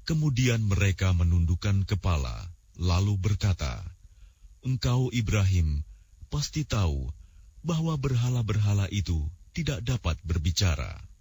Kemudian mereka menundukkan kepala, lalu berkata, "Engkau Ibrahim pasti tahu bahwa berhala-berhala itu tidak dapat berbicara."